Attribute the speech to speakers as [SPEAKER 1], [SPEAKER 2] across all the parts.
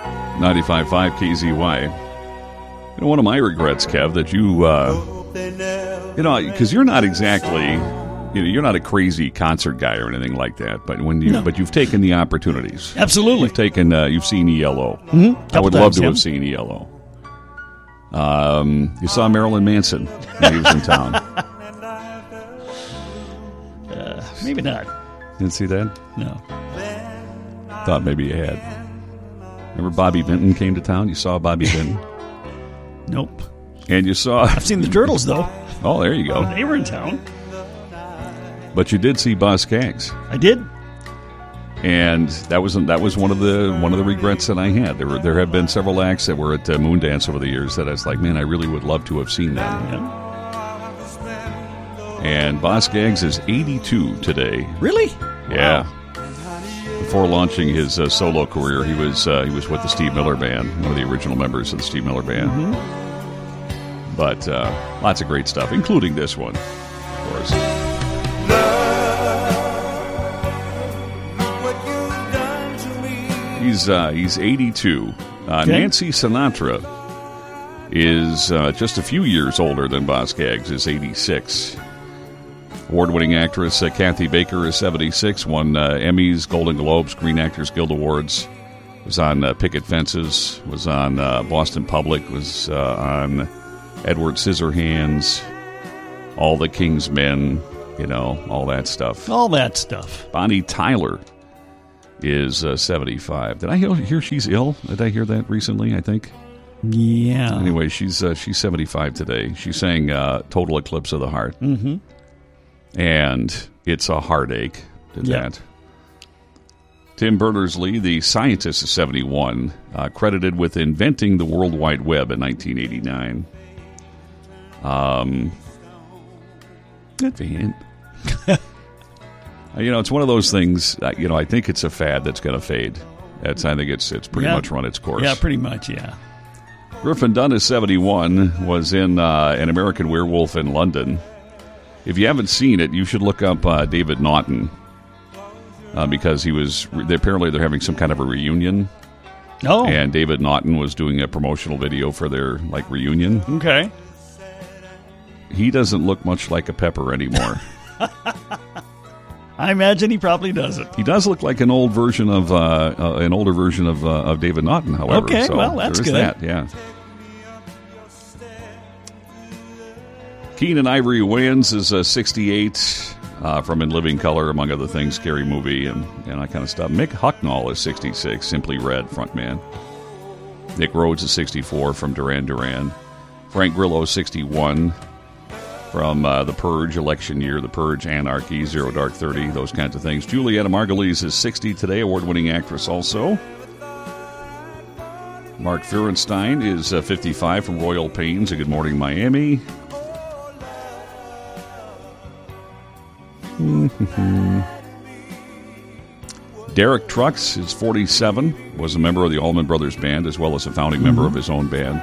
[SPEAKER 1] 95.5 KZY. You know, one of my regrets, Kev, that because you're not exactly, you're not a crazy concert guy or anything like that. But but you've taken the opportunities.
[SPEAKER 2] Absolutely.
[SPEAKER 1] You've seen ELO.
[SPEAKER 2] Mm-hmm.
[SPEAKER 1] I would love to have seen ELO. You saw Marilyn Manson when he was in town.
[SPEAKER 2] Maybe not.
[SPEAKER 1] Didn't see that?
[SPEAKER 2] No.
[SPEAKER 1] Thought maybe you had. Remember Bobby Vinton came to town? You saw Bobby Vinton?
[SPEAKER 2] Nope.
[SPEAKER 1] And you saw...
[SPEAKER 2] I've seen the Turtles, though.
[SPEAKER 1] Oh, there you go.
[SPEAKER 2] They were in town.
[SPEAKER 1] But you did see Boz Skaggs.
[SPEAKER 2] I did.
[SPEAKER 1] And that was one of the regrets that I had. There have been several acts that were at Moondance over the years that I was like, man, I really would love to have seen them.
[SPEAKER 2] Yeah.
[SPEAKER 1] And Boz Skaggs is 82 today.
[SPEAKER 2] Really?
[SPEAKER 1] Yeah.
[SPEAKER 2] Wow.
[SPEAKER 1] Before launching his solo career, he was with the Steve Miller Band, one of the original members of the Steve Miller Band.
[SPEAKER 2] Mm-hmm.
[SPEAKER 1] But lots of great stuff, including this one, of course. He's 82.
[SPEAKER 2] Okay.
[SPEAKER 1] Nancy Sinatra is just a few years older than Boz Skaggs, is 86. Award-winning actress Kathy Baker is 76, won Emmys, Golden Globes, Screen Actors Guild Awards, was on Picket Fences, was on Boston Public, was on Edward Scissorhands, All the King's Men, all that stuff.
[SPEAKER 2] All that stuff.
[SPEAKER 1] Bonnie Tyler is 75. Did I hear she's ill? Did I hear that recently, I think?
[SPEAKER 2] Yeah.
[SPEAKER 1] Anyway, she's 75 today. She sang Total Eclipse of the Heart.
[SPEAKER 2] Mm-hmm.
[SPEAKER 1] And it's a heartache to that. Tim Berners-Lee, the scientist, is 71, credited with inventing the World Wide Web in 1989. Good for him. It's one of those things, I think it's a fad that's going to fade. I think it's pretty much run its course.
[SPEAKER 2] Yeah, pretty much, yeah.
[SPEAKER 1] Griffin Dunn is 71, was in An American Werewolf in London. If you haven't seen it, you should look up David Naughton because apparently they're having some kind of a reunion.
[SPEAKER 2] Oh.
[SPEAKER 1] And David Naughton was doing a promotional video for their reunion.
[SPEAKER 2] Okay.
[SPEAKER 1] He doesn't look much like a Pepper anymore.
[SPEAKER 2] I imagine he probably doesn't.
[SPEAKER 1] He does look like an older version of David Naughton, however.
[SPEAKER 2] Okay,
[SPEAKER 1] so
[SPEAKER 2] well, that's
[SPEAKER 1] there is
[SPEAKER 2] good.
[SPEAKER 1] That, yeah. Keenan Ivory Wayans is 68 from In Living Color, among other things, Scary Movie and that kind of stuff. Mick Hucknall is 66, Simply Red frontman. Nick Rhodes is 64 from Duran Duran. Frank Grillo is 61 from The Purge, Election Year, The Purge, Anarchy, Zero Dark 30, those kinds of things. Julietta Margulies is 60 today, award-winning actress also. Mark Feurenstein is 55 from Royal Pains and Good Morning Miami. Derek Trucks is 47, was a member of the Allman Brothers Band as well as a founding member of his own band.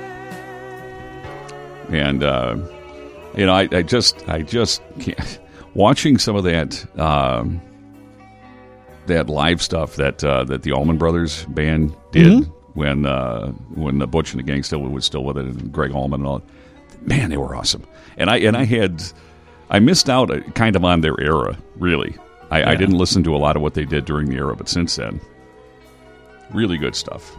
[SPEAKER 1] And I just can't. Watching some of that live stuff that the Allman Brothers Band did when the Butch and the Gang still was still with it, and Greg Allman and all. Man, they were awesome. And I missed out kind of on their era, really. I didn't listen to a lot of what they did during the era, but since then, really good stuff.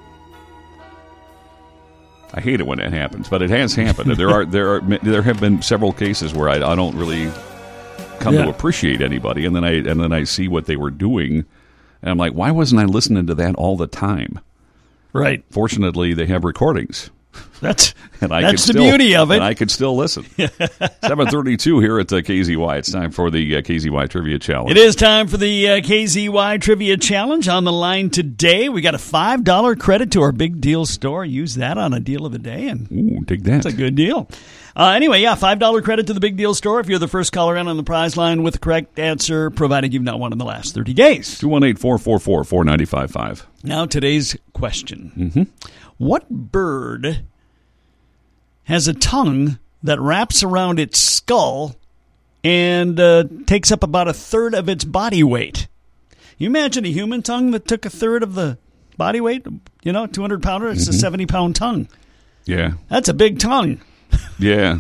[SPEAKER 1] I hate it when that happens, but it has happened. There have been several cases where I don't really come to appreciate anybody, and then I see what they were doing, and I'm like, why wasn't I listening to that all the time?
[SPEAKER 2] Right.
[SPEAKER 1] Fortunately, they have recordings.
[SPEAKER 2] That's the beauty of it.
[SPEAKER 1] And I could still listen. 7:32 here at KZY. It's time for the KZY Trivia Challenge.
[SPEAKER 2] It is time for the KZY Trivia Challenge. On the line today, we got a $5 credit to our Big Deal store. Use that on a deal of the day. And
[SPEAKER 1] dig that.
[SPEAKER 2] That's a good deal. Anyway, $5 credit to the Big Deal store if you're the first caller in on the prize line with the correct answer, provided you've not won in the last 30 days.
[SPEAKER 1] 218-444-4955.
[SPEAKER 2] Now, today's question. What bird has a tongue that wraps around its skull and takes up about a third of its body weight? You imagine a human tongue that took a third of the body weight, 200 pounder, it's a 70-pound tongue.
[SPEAKER 1] Yeah.
[SPEAKER 2] That's a big tongue.
[SPEAKER 1] Yeah.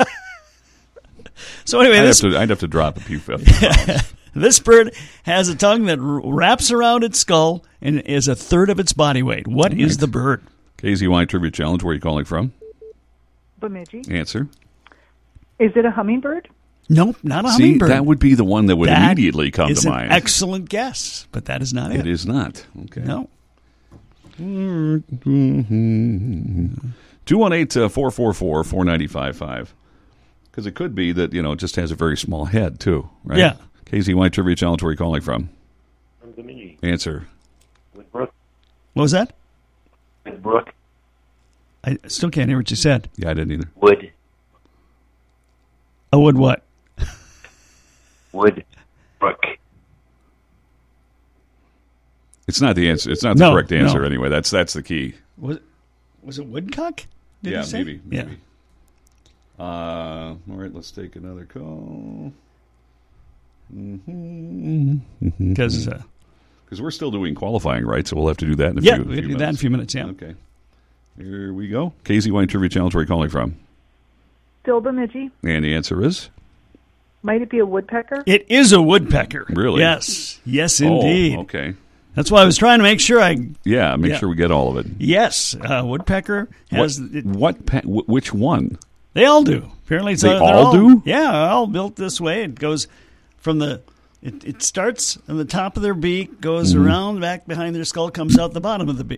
[SPEAKER 2] So anyway,
[SPEAKER 1] I'd have to drop a few pounds.
[SPEAKER 2] This bird has a tongue that wraps around its skull and is a third of its body weight. What is the bird?
[SPEAKER 1] KZY Trivia Challenge, where are you calling from?
[SPEAKER 3] Bemidji.
[SPEAKER 1] Answer.
[SPEAKER 3] Is it a hummingbird?
[SPEAKER 2] Nope, not a hummingbird.
[SPEAKER 1] That would be the one that would immediately come to mind.
[SPEAKER 2] An excellent guess, but that is not it.
[SPEAKER 1] It is not. Okay.
[SPEAKER 2] No.
[SPEAKER 1] 218-444-4955. Because it could be that, it just has a very small head, too, right?
[SPEAKER 2] Yeah.
[SPEAKER 1] KZY Trivia Challenge, where are you calling from?
[SPEAKER 4] From Bemidji.
[SPEAKER 1] Answer.
[SPEAKER 4] Woodbrook.
[SPEAKER 2] What was that?
[SPEAKER 4] Woodbrook.
[SPEAKER 2] I still can't hear what you said.
[SPEAKER 1] Yeah, I didn't either.
[SPEAKER 4] Wood.
[SPEAKER 2] A wood what?
[SPEAKER 4] Woodbrook.
[SPEAKER 1] It's not the answer. It's not the correct answer anyway. That's the key.
[SPEAKER 2] Was it woodcock? Did you say?
[SPEAKER 1] Maybe.
[SPEAKER 2] Yeah.
[SPEAKER 1] All right, let's take another call.
[SPEAKER 2] Because
[SPEAKER 1] we're still doing qualifying, right? So we'll have to do that in a
[SPEAKER 2] few
[SPEAKER 1] minutes.
[SPEAKER 2] Yeah, we'll do that in a few minutes, yeah.
[SPEAKER 1] Okay. Here we go. KZY Trivia Challenge, where are you calling from?
[SPEAKER 3] Still Bemidji.
[SPEAKER 1] And the answer is?
[SPEAKER 3] Might it be a woodpecker?
[SPEAKER 2] it is a woodpecker.
[SPEAKER 1] Really?
[SPEAKER 2] Yes. Yes, indeed.
[SPEAKER 1] Oh, okay.
[SPEAKER 2] That's why I was trying to make sure
[SPEAKER 1] make sure we get all of it.
[SPEAKER 2] Yes, woodpecker has...
[SPEAKER 1] Which one?
[SPEAKER 2] They all do. Apparently,
[SPEAKER 1] they all do?
[SPEAKER 2] Yeah, all built this way. It goes from the... It starts on the top of their beak, goes around back behind their skull, comes out the bottom of the